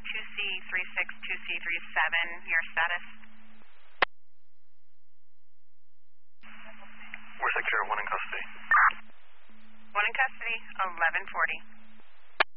2C36, 2C37, your status? We're secure, one in custody. One in custody, 1140.